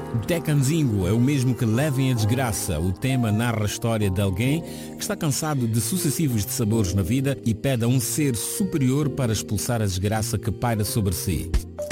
Tecanzingo é o mesmo que Levem a Desgraça. O tema narra a história de alguém que está cansado de sucessivos dissabores na vida e pede a um ser superior para expulsar a desgraça que paira sobre si.